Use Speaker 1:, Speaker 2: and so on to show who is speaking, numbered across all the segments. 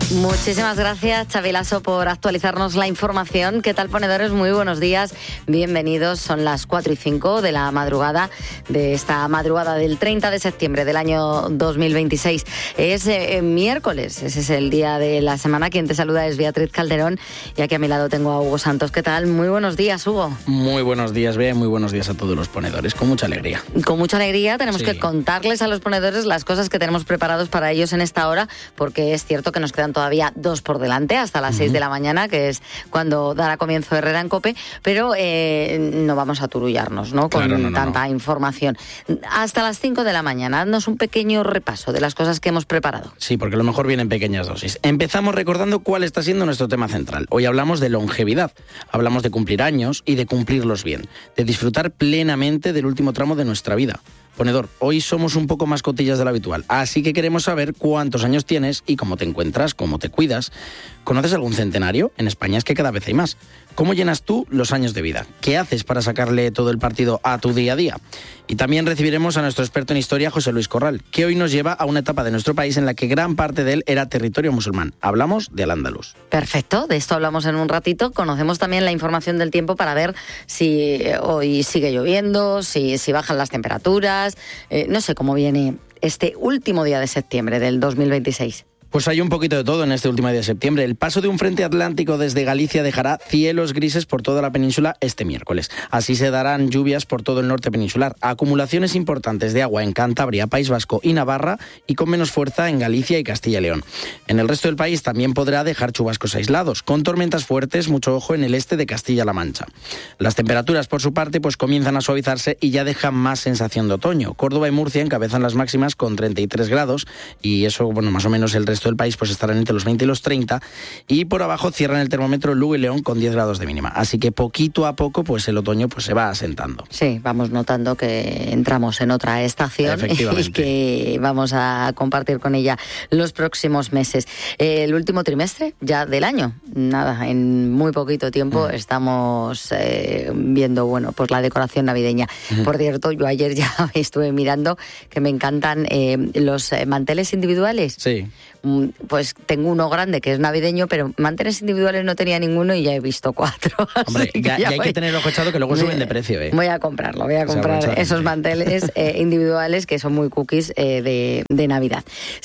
Speaker 1: Muchísimas gracias, Xavi Lasso, por actualizarnos la información. ¿Qué tal, ponedores? Muy buenos días, bienvenidos. Son las 4:05 de la madrugada, de esta madrugada del 30 de septiembre del año 2026. Es miércoles, ese es el día de la semana. Quien te saluda es Beatriz Calderón y aquí a mi lado tengo a Hugo Santos. ¿Qué tal? Muy buenos días, Hugo.
Speaker 2: Muy buenos días, Bea, muy buenos días a todos los ponedores, con mucha alegría.
Speaker 1: Con mucha alegría tenemos que contarles a los ponedores las cosas que tenemos preparados para ellos en esta hora, porque es cierto que nos quedan todavía 2 por delante, hasta las 6 de la mañana, que es cuando dará comienzo Herrera en COPE, pero no vamos a turullarnos, ¿no? Con tanta información. Hasta las 5 de la mañana, haznos un pequeño repaso de las cosas que hemos preparado.
Speaker 2: Sí, porque a lo mejor vienen pequeñas dosis. Empezamos recordando cuál está siendo nuestro tema central. Hoy hablamos de longevidad, hablamos de cumplir años y de cumplirlos bien, de disfrutar plenamente del último tramo de nuestra vida. Ponedor, hoy somos un poco más cotillas de lo habitual, así que queremos saber cuántos años tienes y cómo te encuentras, cómo te cuidas. ¿Conoces algún centenario? En España es que cada vez hay más. ¿Cómo llenas tú los años de vida? ¿Qué haces para sacarle todo el partido a tu día a día? Y también recibiremos a nuestro experto en historia, José Luis Corral, que hoy nos lleva a una etapa de nuestro país en la que gran parte de él era territorio musulmán. Hablamos de Al-Ándalus.
Speaker 1: Perfecto, de esto hablamos en un ratito. Conocemos también la información del tiempo para ver si hoy sigue lloviendo, si bajan las temperaturas. No sé cómo viene este último día de septiembre del 2026.
Speaker 2: Pues hay un poquito de todo en este último día de septiembre. El paso de un frente atlántico desde Galicia dejará cielos grises por toda la península este miércoles. Así se darán lluvias por todo el norte peninsular. Acumulaciones importantes de agua en Cantabria, País Vasco y Navarra, y con menos fuerza en Galicia y Castilla y León. En el resto del país también podrá dejar chubascos aislados, con tormentas fuertes, mucho ojo en el este de Castilla-La Mancha. Las temperaturas, por su parte, pues comienzan a suavizarse y ya dejan más sensación de otoño. Córdoba y Murcia encabezan las máximas con 33 grados, y eso, bueno, más o menos el resto del país pues estarán entre los 20 y los 30, y por abajo cierran el termómetro Lugo y León con 10 grados de mínima. Así que poquito a poco pues el otoño pues se va asentando.
Speaker 1: Sí, vamos notando que entramos en otra estación y que vamos a compartir con ella los próximos meses. El último trimestre ya del año, nada, en muy poquito tiempo estamos viendo, bueno, pues la decoración navideña. Por cierto, yo ayer ya estuve mirando que me encantan los manteles individuales.
Speaker 2: Sí.
Speaker 1: Pues tengo uno grande que es navideño, pero manteles individuales no tenía ninguno y ya he visto 4.
Speaker 2: Hombre, ya hay que tener ojo echado que luego suben de precio.
Speaker 1: Voy a comprarlo, voy a comprar esos manteles individuales que son muy cookies de Navidad.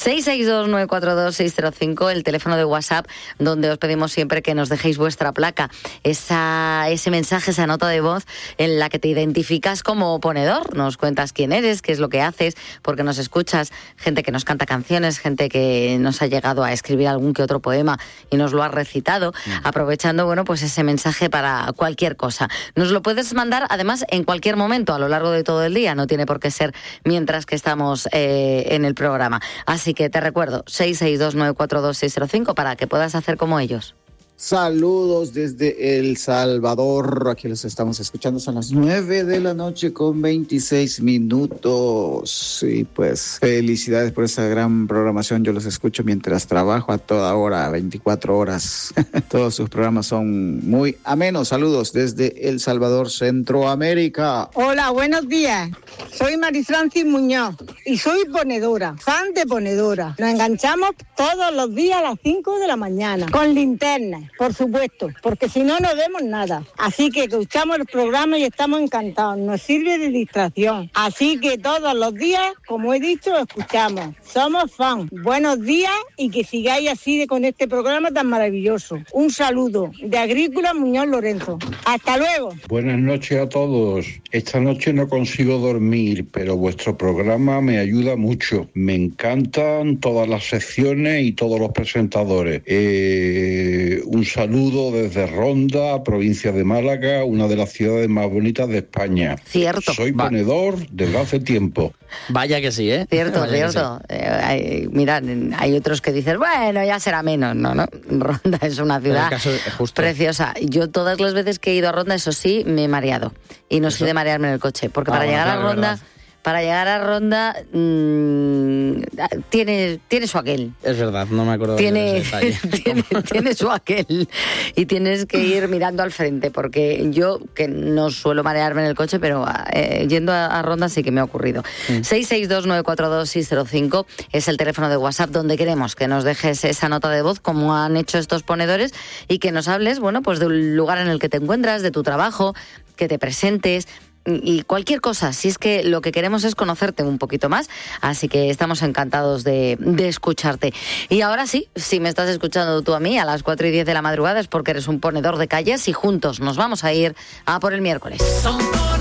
Speaker 1: 662-942-605, el teléfono de WhatsApp, donde os pedimos siempre que nos dejéis vuestra placa, ese mensaje, esa nota de voz en la que te identificas como ponedor, nos cuentas quién eres, qué es lo que haces, porque nos escuchas, gente que nos canta canciones, gente que nos ha llegado a escribir algún que otro poema y nos lo ha recitado, aprovechando, bueno, pues ese mensaje para cualquier cosa. Nos lo puedes mandar, además, en cualquier momento, a lo largo de todo el día, no tiene por qué ser mientras que estamos en el programa. Así que te recuerdo, 662-942-605 para que puedas hacer como ellos.
Speaker 3: Saludos desde El Salvador, aquí los estamos escuchando, son las 9 de la noche con 26 minutos. Y pues felicidades por esta gran programación, yo los escucho mientras trabajo a toda hora, 24 horas. Todos sus programas son muy amenos. Saludos desde El Salvador, Centroamérica.
Speaker 4: Hola, buenos días. Soy Marifrancis Muñoz y soy ponedora, fan de ponedora. Nos enganchamos todos los días a las 5 de la mañana, con linterna. Por supuesto, porque si no, no vemos nada. Así que escuchamos el programa y estamos encantados. Nos sirve de distracción. Así que todos los días, como he dicho, escuchamos. Somos fans. Buenos días y que sigáis así con este programa tan maravilloso. Un saludo de Agrícola Muñoz Lorenzo. Hasta luego.
Speaker 5: Buenas noches a todos. Esta noche no consigo dormir, pero vuestro programa me ayuda mucho. Me encantan todas las secciones y todos los presentadores. Un saludo desde Ronda, provincia de Málaga, una de las ciudades más bonitas de España.
Speaker 1: Cierto.
Speaker 5: Soy ponedor desde hace tiempo.
Speaker 2: Vaya que sí, ¿eh?
Speaker 1: Cierto, cierto. Sí. Mirad, hay otros que dicen, bueno, ya será menos. No. Ronda es una ciudad preciosa. Yo todas las veces que he ido a Ronda, eso sí, me he mareado. Y no soy de marearme en el coche, porque para llegar a Ronda... para llegar a Ronda tiene su aquel.
Speaker 2: Es verdad, no me acuerdo de ese detalle.
Speaker 1: Tiene su aquel. Y tienes que ir mirando al frente, porque yo, que no suelo marearme en el coche, pero yendo a Ronda sí que me ha ocurrido. 662-942-605 es el teléfono de WhatsApp donde queremos que nos dejes esa nota de voz, como han hecho estos ponedores, y que nos hables, bueno, pues del lugar en el que te encuentras, de tu trabajo, que te presentes y cualquier cosa. Si es que lo que queremos es conocerte un poquito más, así que estamos encantados de escucharte. Y ahora sí, si me estás escuchando tú a mí a las 4:10 de la madrugada, es porque eres un ponedor de calles y juntos nos vamos a ir a por el miércoles.